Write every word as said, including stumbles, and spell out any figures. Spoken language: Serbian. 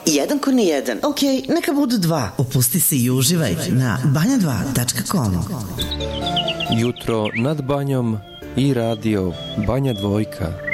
jedan ko ni jedan. Ok, neka budu dva. Opusti se i uživaj na banja dva tačka com. Jutro nad banjom i radio Banja Dvojka.